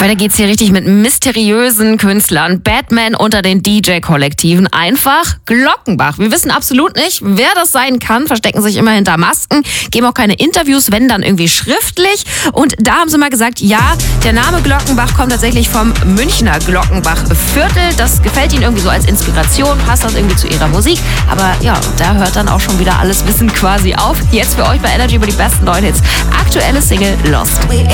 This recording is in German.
Weiter geht's hier richtig mit mysteriösen Künstlern. Batman unter den DJ-Kollektiven. Einfach Glockenbach. Wir wissen absolut nicht, wer das sein kann. Verstecken sich immer hinter Masken. Geben auch keine Interviews, wenn dann irgendwie schriftlich. Und da haben sie mal gesagt, ja, der Name Glockenbach kommt tatsächlich vom Münchner Glockenbach-Viertel. Das gefällt ihnen irgendwie so als Inspiration. Passt das irgendwie zu ihrer Musik. Aber ja, da hört dann auch schon wieder alles Wissen quasi auf. Jetzt für euch bei Energy über die besten neuen Hits. Aktuelle Single Lost.